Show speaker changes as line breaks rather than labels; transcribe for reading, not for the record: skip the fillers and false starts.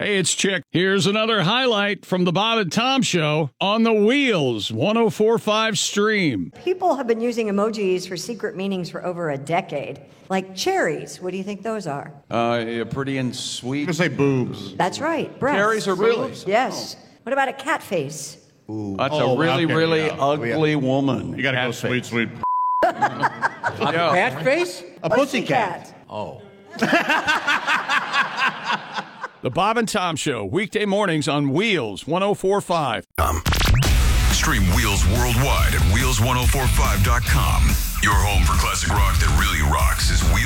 Hey, it's Chick. Here's another highlight from the Bob and Tom Show on the Wheels 104.5 stream.
People have been using emojis for secret meanings for over a decade. Like cherries. What do you think those are?
Pretty and sweet.
I'm gonna say boobs.
That's right. Breasts.
Cherries are boobs?
Yes. What about a cat face?
That's a really ugly woman.
You gotta go sweet.
Cat face?
A pussycat.
Oh.
The Bob and Tom Show, weekday mornings on Wheels 104.5.
Stream Wheels worldwide at wheels1045.com. Your home for classic rock that really rocks is Wheels.